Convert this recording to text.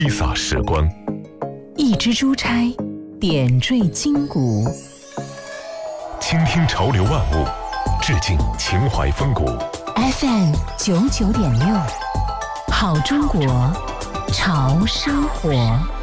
挥洒时光， 一支珠钗点缀筋骨， 倾听潮流万物，致敬情怀风骨。 FM 99.6，好中国，潮生活。